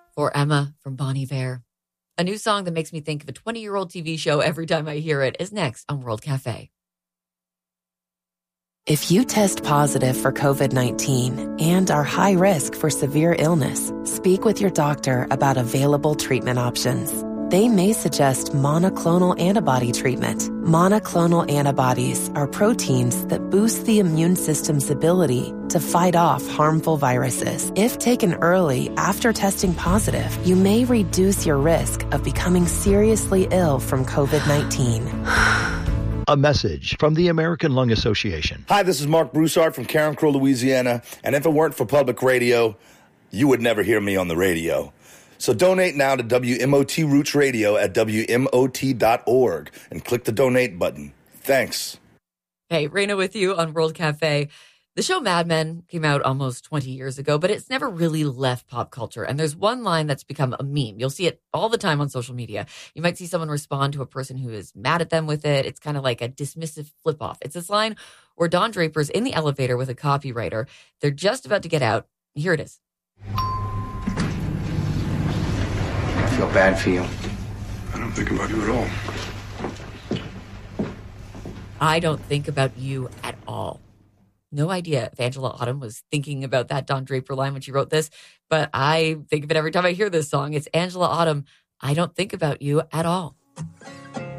For Emma from Bon Iver. A new song that makes me think of a 20-year-old TV show every time I hear it is next on World Cafe. If you test positive for COVID-19 and are high risk for severe illness, speak with your doctor about available treatment options. They may suggest monoclonal antibody treatment. Monoclonal antibodies are proteins that boost the immune system's ability to fight off harmful viruses. If taken early after testing positive, you may reduce your risk of becoming seriously ill from COVID-19. A message from the American Lung Association. Hi, this is Mark Broussard from Caron Crow, Louisiana. And if it weren't for public radio, you would never hear me on the radio. So donate now to WMOT Roots Radio at WMOT.org and click the donate button. Thanks. Hey, Raina with you on World Cafe. The show Mad Men came out almost 20 years ago, but it's never really left pop culture. And there's one line that's become a meme. You'll see it all the time on social media. You might see someone respond to a person who is mad at them with it. It's kind of like a dismissive flip off. It's this line where Don Draper's in the elevator with a copywriter. They're just about to get out. Here it is. I feel bad for you. I don't think about you at all. I don't think about you at all. No idea if Angela Autumn was thinking about that Don Draper line when she wrote this, but I think of it every time I hear this song. It's Angela Autumn. I don't think about you at all.